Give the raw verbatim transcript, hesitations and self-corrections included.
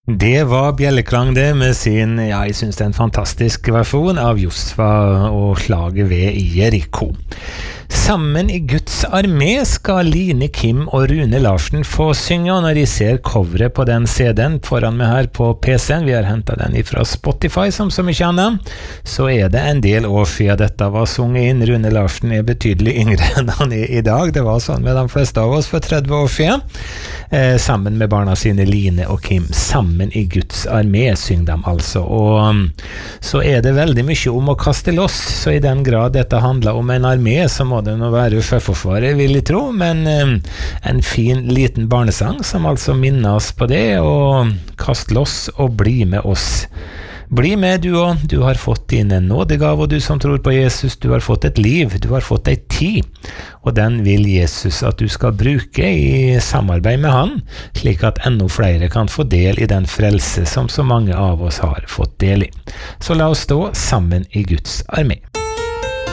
Det var Bjelleklang det med sin, ja, jeg synes det er en fantastisk versjon av Josva og slaget ved Jericho. Sammen i Guds armé skal Line Kim og Rune Larsen få synge, og når jeg ser coveret på den C D-en foran meg her på P C-en, vi har hentet den fra Spotify som så mye annet, så er det en del år siden dette var sunget inn. Rune Larsen er betydelig yngre enn han er i dag, det var sånn med de fleste av oss for tretti år siden, eh, sammen med barna sine Line og Kim. Sammen i Guds armé synger de altså, og så er det veldig mye om å kaste loss, så i den grad dette handler om en armé, så må det nå være Sjøforsvaret, vil jeg tro, men um, en fin liten barnesang som altså minner oss på det, og kast loss og bli med oss. Bli med du også, du har fått dine nådegave, og du som tror på Jesus, du har fått et liv, du har fått ei tid, og den vil Jesus at du skal bruke i samarbeid med han, slik at enda flere kan få del i den frelse som så mange av oss har fått del i. Så la oss stå sammen i Guds armé.